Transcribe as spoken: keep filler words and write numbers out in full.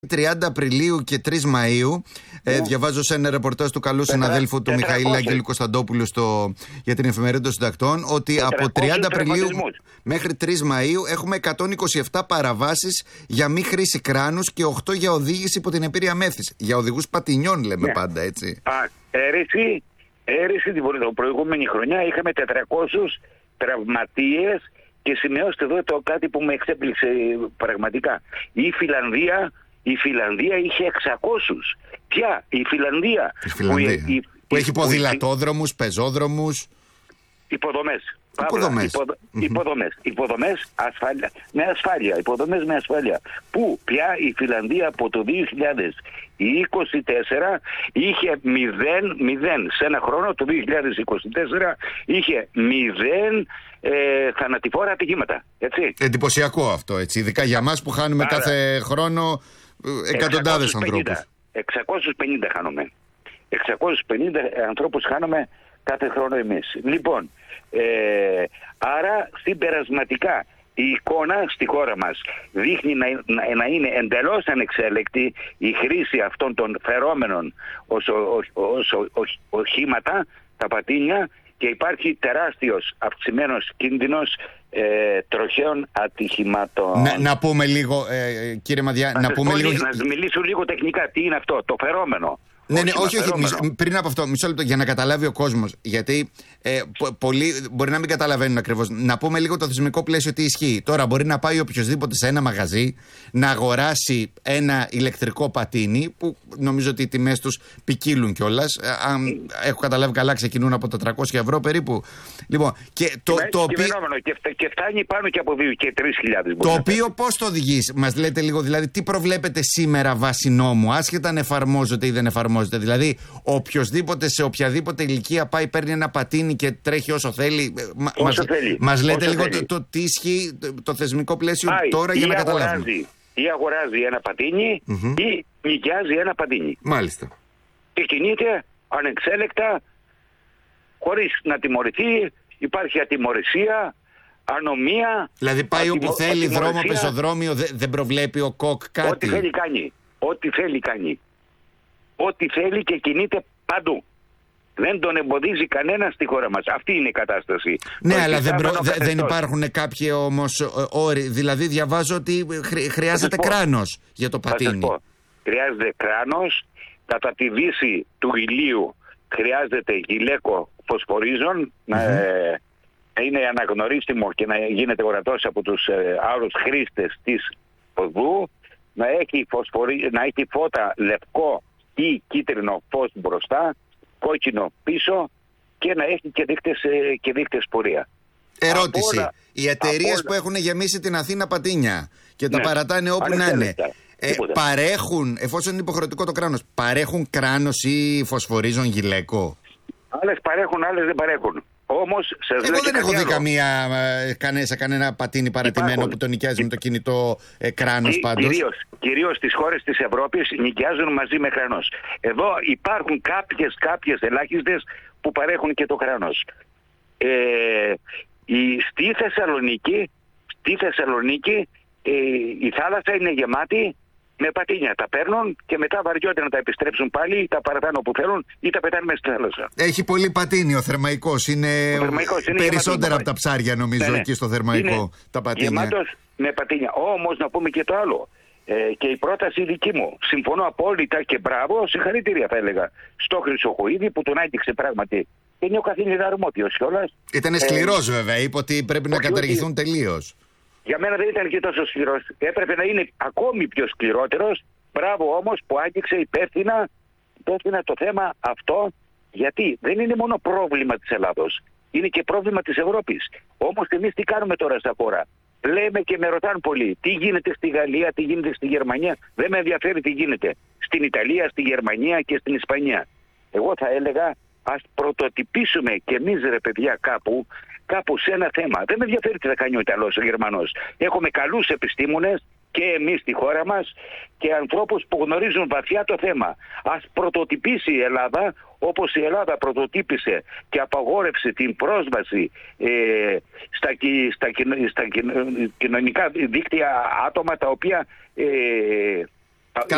τριάντα Απριλίου και τρεις Μαΐου, ε, yeah. διαβάζω σε ένα ρεπορτάζ του καλού συναδέλφου του Μιχαήλ Άγγελου Κωνσταντόπουλου στο, για την Εφημερίδα των Συντακτών, ότι από τριάντα Απριλίου μέχρι τρεις Μαΐου έχουμε εκατόν είκοσι επτά παραβάσεις για μη χρήση κράνους και οκτώ για οδήγηση υπό την επήρεια μέθης. Για οδηγούς πατινιών λέμε yeah. πάντα, έτσι. Α, αίρεση, αίρεση την προηγούμενη χρονιά είχαμε τετρακόσιους τραυματίες. Και σημειώστε εδώ το κάτι που με εξέπληξε πραγματικά. Η Φιλανδία, η Φιλανδία είχε εξακόσιους. Ποια? Η Φιλανδία. Η Φιλανδία. Που, η, που έχει ποδηλατόδρομους, πεζόδρομους. Υποδομές. Υποδομές. Υποδο, mm-hmm. Υποδομές. Υποδομές ασφάλεια. Με ασφάλεια. Υποδομές με ασφάλεια. Που πια η Φιλανδία από το δύο χιλιάδες είκοσι τέσσερα είχε μηδέν, μηδέν. Σε ένα χρόνο, το δύο χιλιάδες είκοσι τέσσερα, είχε μηδέν ε, θανατηφόρα ατυχήματα. Έτσι. Εντυπωσιακό αυτό, έτσι. Ειδικά για μας που χάνουμε Άρα, κάθε χρόνο εκατοντάδες ανθρώπους. εξακόσιους πενήντα χάνουμε. εξακόσιους πενήντα ανθρώπους χάνουμε κάθε χρόνο εμείς. Λοιπόν, ε, άρα συμπερασματικά η εικόνα στη χώρα μας δείχνει να, να, να είναι εντελώς ανεξέλεκτη η χρήση αυτών των φερόμενων ως, ως, ως, ως οχήματα, τα πατίνια, και υπάρχει τεράστιος αυξημένος κίνδυνος ε, τροχαίων ατυχημάτων. Να, να πούμε λίγο, ε, κύριε Μαδιά, να, να πούμε λίγο... Να μιλήσω λίγο τεχνικά. Τι είναι αυτό, το φερόμενο? Ναι, ναι, όχι, όχι, μισό, πριν από αυτό, μισό λεπτό για να καταλάβει ο κόσμος. Γιατί ε, πο, πολλοί μπορεί να μην καταλαβαίνουν ακριβώς. Να πούμε λίγο το θεσμικό πλαίσιο τι ισχύει. Τώρα, μπορεί να πάει οποιοδήποτε σε ένα μαγαζί να αγοράσει ένα ηλεκτρικό πατίνι, που νομίζω ότι οι τιμές τους ποικίλουν κιόλας. Αν έχω καταλάβει καλά, ξεκινούν από τα τριακόσια ευρώ περίπου. Λοιπόν, και το, και, το οποίο. Και, και φτάνει πάνω και από δύο και τρεις χιλιάδες. Το οποίο πώς το οδηγείς, μας λέτε λίγο, δηλαδή, τι προβλέπετε σήμερα βάσει νόμου, άσχετα αν εφαρμόζεται ή δεν εφαρμόζεται. Δηλαδή, οποιοδήποτε σε οποιαδήποτε ηλικία πάει, παίρνει ένα πατίνι και τρέχει όσο θέλει. Όσο μας, θέλει. μας λέτε όσο λίγο θέλει. το, το τι ισχύει, το, το θεσμικό πλαίσιο πάει, τώρα για να καταλάβουμε. Αγοράζει, ή αγοράζει ένα πατίνι mm-hmm. ή νοικιάζει ένα πατίνι. Μάλιστα. Και κινείται ανεξέλεκτα, χωρίς να τιμωρηθεί. Υπάρχει ατιμωρησία, ανομία. Δηλαδή πάει ατιμω, όπου θέλει, ατιμωρησία, δρόμο, πεζοδρόμιο, δεν δε προβλέπει ο ΚΟΚ κάτι. Ό,τι θέλει κάνει. Ό,τι θέλει κάνει. Ό,τι θέλει και κινείται παντού. Δεν τον εμποδίζει κανένα στη χώρα μας. Αυτή είναι η κατάσταση. Ναι, αλλά δεν, προ... δεν υπάρχουν κάποιοι όμως όροι. Δηλαδή, διαβάζω ότι χρειάζεται κράνος για το πατίνι. πω. Χρειάζεται κράνος. Κατά τη δύση του ηλίου χρειάζεται γυλαίκο φωσφορίζων. Mm-hmm. Να ε, είναι αναγνωρίσιμο και να γίνεται ορατός από τους ε, άλλους χρήστες της οδού. Να έχει, φωσφορι... να έχει φώτα λευκό ή κίτρινο φως μπροστά, κόκκινο πίσω, και να έχει και δείκτες, και δείκτες πορεία. Ερώτηση. Όλα, οι εταιρείες όλα... που έχουν γεμίσει την Αθήνα πατίνια και τα ναι, παρατάνε όπου να είναι, ε, παρέχουν, εφόσον είναι υποχρεωτικό το κράνος, παρέχουν κράνος ή φωσφορίζον γυλαίκο? Άλλες παρέχουν, άλλες δεν παρέχουν. Όμως, εγώ δεν έχω δει καμία, κανέ, σε κανένα πατίνι παρατημένο υπάρχουν, που το νοικιάζει με το κινητό ε, κράνος πάντως. Κυρίως, κυρίως στις χώρες της Ευρώπης νοικιάζουν μαζί με κράνος. Εδώ υπάρχουν κάποιες, κάποιες ελάχιστες που παρέχουν και το κράνος. Ε, η, στη Θεσσαλονίκη, στη Θεσσαλονίκη ε, η θάλασσα είναι γεμάτη με πατίνια. Τα παίρνουν και μετά βαριόνται να τα επιστρέψουν πάλι, τα παρατάνε όπου θέλουν ή τα πετάνε μέσα στη θάλασσα. Έχει πολύ πατίνι ο Θερμαϊκός. Είναι, ο Θερμαϊκός είναι περισσότερα από τα ψάρια, νομίζω, ναι, ναι. εκεί στο Θερμαϊκό. Είναι τα πατίνια. Γεμάτος με πατίνια. Όμως να πούμε και το άλλο. Ε, και η πρόταση δική μου. Συμφωνώ απόλυτα και μπράβο, συγχαρητήρια θα έλεγα στο Χρυσοχοΐδη που τον άγγιξε πράγματι. Είναι ο καθήλυνα αρμόδιος κιόλας. Ήταν σκληρός ε, βέβαια. Είπε ότι πρέπει να καταργηθούν τελείως. Για μένα δεν ήταν και τόσο σκληρός. Έπρεπε να είναι ακόμη πιο σκληρότερος. Μπράβο όμως που άγγιξε υπεύθυνα, υπεύθυνα το θέμα αυτό, γιατί δεν είναι μόνο πρόβλημα της Ελλάδος. Είναι και πρόβλημα της Ευρώπης. Όμως εμείς τι κάνουμε τώρα στα χώρα? Λέμε και με ρωτάνε πολλοί, τι γίνεται στη Γαλλία, τι γίνεται στη Γερμανία. Δεν με ενδιαφέρει τι γίνεται στην Ιταλία, στη Γερμανία και στην Ισπανία. Εγώ θα έλεγα, ας πρωτοτυπήσουμε κι εμείς, ρε παιδιά, κάπου, κάπου σε ένα θέμα. Δεν με ενδιαφέρει τι θα κάνει ο Ιταλός, ο Γερμανός. Έχουμε καλούς επιστήμονες και εμείς στη χώρα μας και ανθρώπους που γνωρίζουν βαθιά το θέμα. Ας πρωτοτυπήσει η Ελλάδα, όπως η Ελλάδα πρωτοτύπησε και απαγόρευσε την πρόσβαση ε, στα, στα, στα κοινωνικά δίκτυα άτομα τα οποία ε,